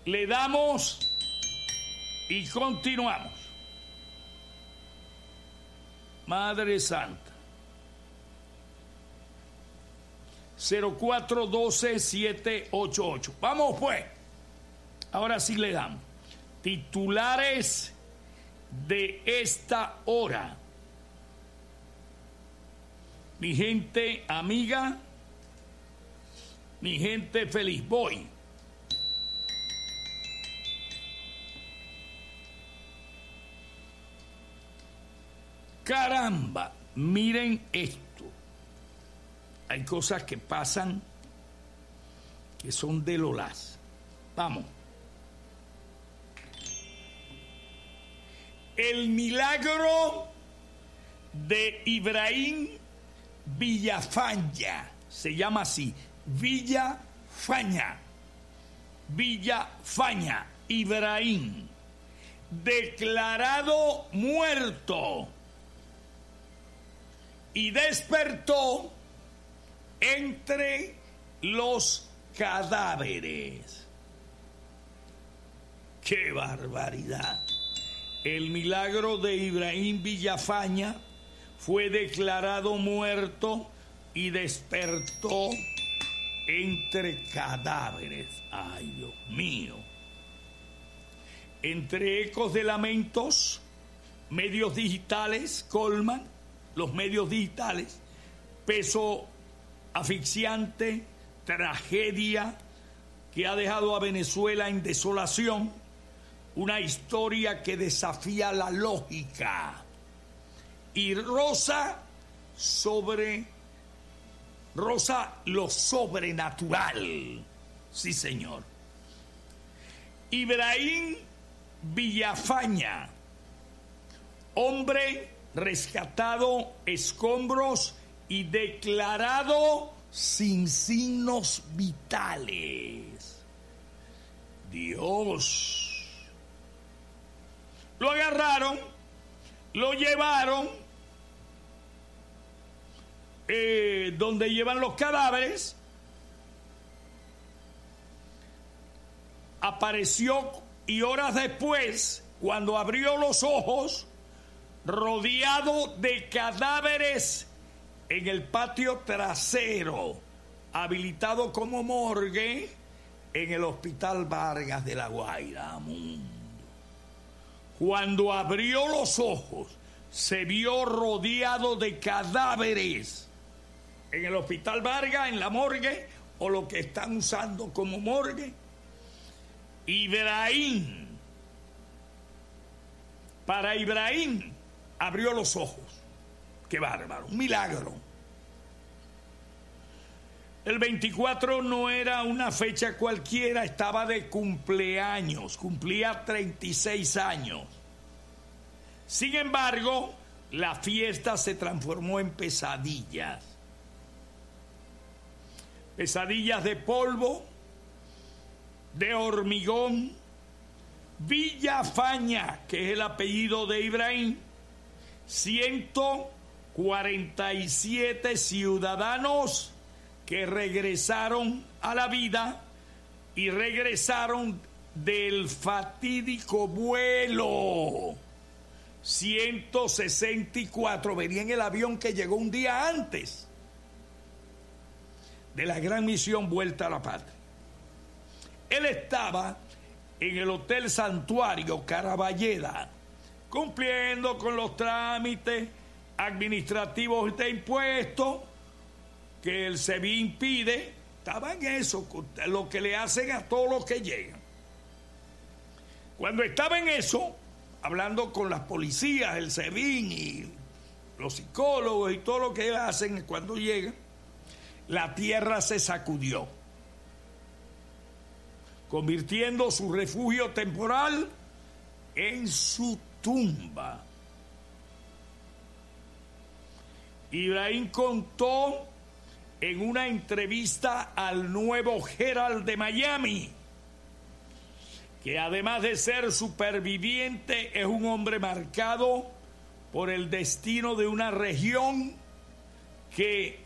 Le damos y continuamos. Madre Santa. 0412-788. Vamos pues. Ahora sí le damos. Titulares de esta hora. Mi gente amiga, mi gente feliz. Voy. Caramba, miren esto. Hay cosas que pasan que son de Lolas. Vamos. El milagro de Ibrahim Villafaña. Se llama así. Villafaña. Villafaña. Ibrahim. Declarado muerto. Y despertó entre los cadáveres. ¡Qué barbaridad! El milagro de Ibrahim Villafaña fue declarado muerto y despertó entre cadáveres. ¡Ay, Dios mío! Entre ecos de lamentos, medios digitales colman los medios digitales, peso asfixiante, tragedia que ha dejado a Venezuela en desolación, una historia que desafía la lógica y roza lo sobrenatural. Sí, señor. Ibrahim Villafaña, hombre rescatado escombros y declarado sin signos vitales. Dios. Lo agarraron, lo llevaron donde llevan los cadáveres. Apareció y horas después, cuando abrió los ojos, rodeado de cadáveres en el patio trasero, habilitado como morgue en el Hospital Vargas de La Guaira. Cuando abrió los ojos, se vio rodeado de cadáveres en el Hospital Vargas, en la morgue, o lo que están usando como morgue. Para Ibrahim, abrió los ojos. ¡Qué bárbaro! Un milagro. El 24 no era una fecha cualquiera, estaba de cumpleaños, cumplía 36 años. Sin embargo, la fiesta se transformó en pesadillas. Pesadillas de polvo, de hormigón. Villafaña, que es el apellido de Ibrahim, 147 ciudadanos que regresaron a la vida y regresaron del fatídico vuelo 164. Venía en el avión que llegó un día antes de la gran misión Vuelta a la Patria. Él estaba en el Hotel Santuario Caraballeda, cumpliendo con los trámites administrativos de impuestos que el SEBIN impide. Estaba en eso, lo que le hacen a todos los que llegan. Cuando estaba en eso, hablando con las policías, el SEBIN y los psicólogos y todo lo que hacen cuando llegan, la tierra se sacudió, convirtiendo su refugio temporal en su tumba. Ibrahim contó en una entrevista al Nuevo Herald de Miami que además de ser superviviente, es un hombre marcado por el destino de una región que